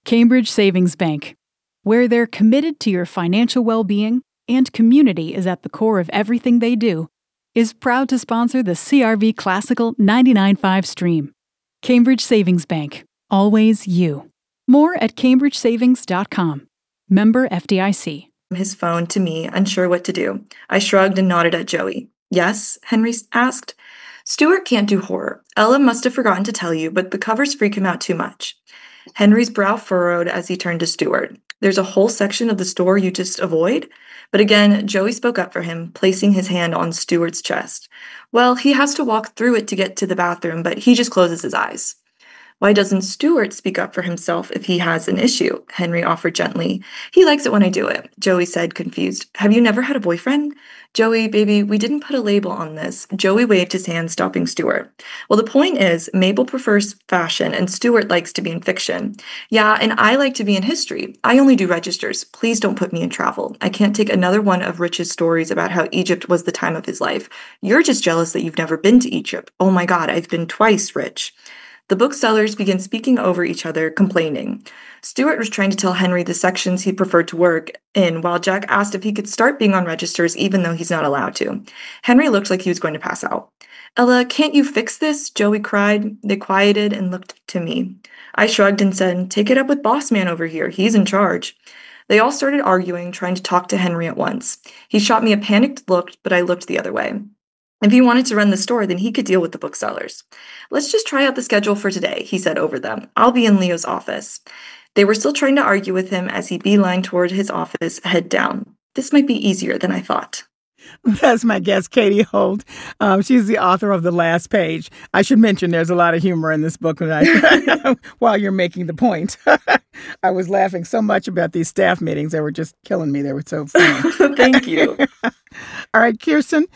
Cambridge Savings Bank, where they're committed to your financial well-being and community is at the core of everything they do, is proud to sponsor the CRV Classical 99.5 stream. Cambridge Savings Bank. Always you. More at cambridgesavings.com. Member FDIC. His phone to me, unsure what to do. I shrugged and nodded at Joey. Yes? Henry asked. Stuart can't do horror. Ella must have forgotten to tell you, but the covers freak him out too much. Henry's brow furrowed as he turned to Stuart. There's a whole section of the store you just avoid? But again, Joey spoke up for him, placing his hand on Stuart's chest. Well, he has to walk through it to get to the bathroom, but he just closes his eyes. Why doesn't Stuart speak up for himself if he has an issue? Henry offered gently. He likes it when I do it, Joey said, confused. Have you never had a boyfriend? Joey, baby, we didn't put a label on this. Joey waved his hand, stopping Stuart. Well, the point is, Mabel prefers fashion and Stuart likes to be in fiction. Yeah, and I like to be in history. I only do registers. Please don't put me in travel. I can't take another one of Rich's stories about how Egypt was the time of his life. You're just jealous that you've never been to Egypt. Oh my God, I've been twice, Rich. The booksellers began speaking over each other, complaining. Stuart was trying to tell Henry the sections he preferred to work in, while Jack asked if he could start being on registers even though he's not allowed to. Henry looked like he was going to pass out. Ella, can't you fix this? Joey cried. They quieted and looked to me. I shrugged and said, take it up with Boss Man over here. He's in charge. They all started arguing, trying to talk to Henry at once. He shot me a panicked look, but I looked the other way. If he wanted to run the store, then he could deal with the booksellers. Let's just try out the schedule for today, he said over them. I'll be in Leo's office. They were still trying to argue with him as he beelined toward his office, head down. This might be easier than I thought. That's my guest, Katie Holt. She's the author of The Last Page. I should mention there's a lot of humor in this book while you're making the point. I was laughing so much about these staff meetings. They were just killing me. They were so funny. Thank you. All right, Kirsten,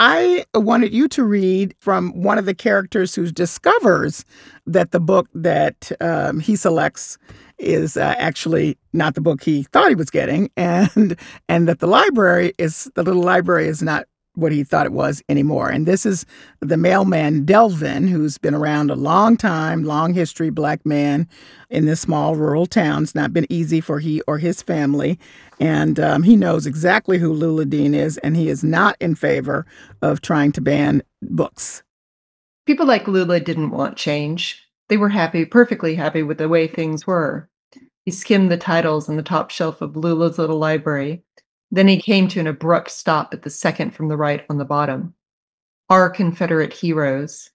I wanted you to read from one of the characters who discovers that the book that he selects is actually not the book he thought he was getting, and that the little library is not what he thought it was anymore. And this is the mailman Delvin, who's been around a long time, long history, Black man in this small rural town. It's not been easy for he or his family. And he knows exactly who Lula Dean is, and he is not in favor of trying to ban books. People like Lula didn't want change. They were happy, perfectly happy with the way things were. He skimmed the titles on the top shelf of Lula's little library. Then he came to an abrupt stop at the second from the right on the bottom. Our Confederate heroes.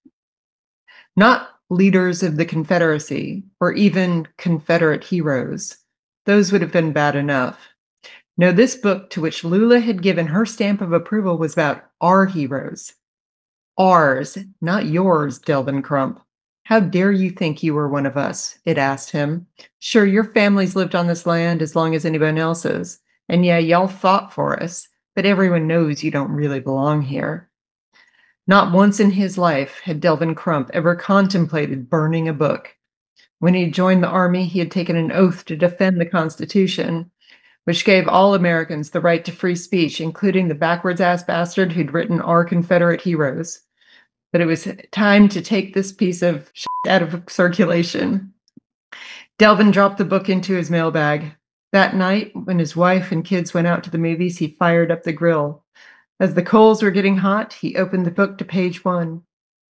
Not leaders of the Confederacy, or even Confederate heroes. Those would have been bad enough. No, this book to which Lula had given her stamp of approval was about our heroes. Ours, not yours, Delvin Crump. How dare you think you were one of us? It asked him. Sure, your family's lived on this land as long as anyone else's. And yeah, y'all fought for us, but everyone knows you don't really belong here. Not once in his life had Delvin Crump ever contemplated burning a book. When he joined the army, he had taken an oath to defend the Constitution, which gave all Americans the right to free speech, including the backwards-ass bastard who'd written Our Confederate Heroes. But it was time to take this piece of shit out of circulation. Delvin dropped the book into his mailbag. That night, when his wife and kids went out to the movies, he fired up the grill. As the coals were getting hot, he opened the book to page 1.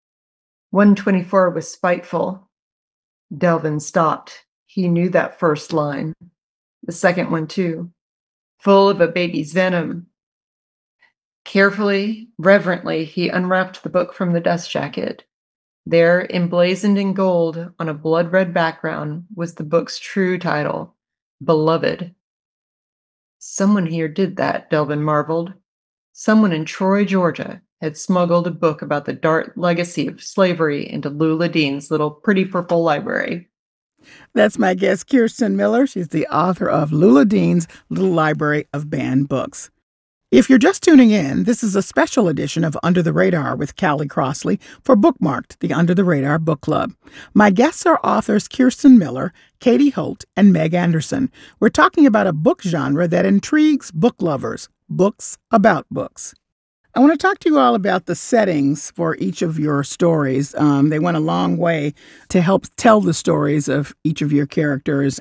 124 was spiteful. Delvin stopped. He knew that first line. The second one, too. Full of a baby's venom. Carefully, reverently, he unwrapped the book from the dust jacket. There, emblazoned in gold on a blood-red background, was the book's true title, Beloved. Someone here did that, Delvin marveled. Someone in Troy, Georgia, had smuggled a book about the dark legacy of slavery into Lula Dean's little pretty purple library. That's my guest, Kirsten Miller. She's the author of Lula Dean's Little Library of Banned Books. If you're just tuning in, this is a special edition of Under the Radar with Callie Crossley for Bookmarked, the Under the Radar Book Club. My guests are authors Kirsten Miller, Katie Holt, and Meg Anderson. We're talking about a book genre that intrigues book lovers, books about books. I want to talk to you all about the settings for each of your stories. They went a long way to help tell the stories of each of your characters